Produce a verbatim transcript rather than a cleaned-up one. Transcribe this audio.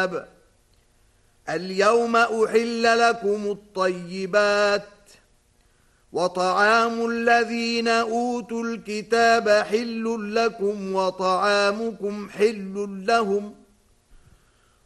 الكتاب اليوم أحل لكم الطيبات وطعام الذين أوتوا الكتاب حل لكم وطعامكم حل لهم